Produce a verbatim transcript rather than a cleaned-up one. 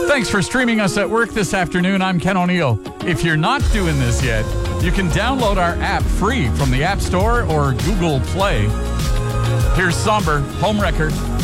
Thanks for streaming us at work this afternoon. I'm Ken O'Neill. If you're not doing this yet, you can download our app free from the App Store or Google Play. Here's Somber, Home Record.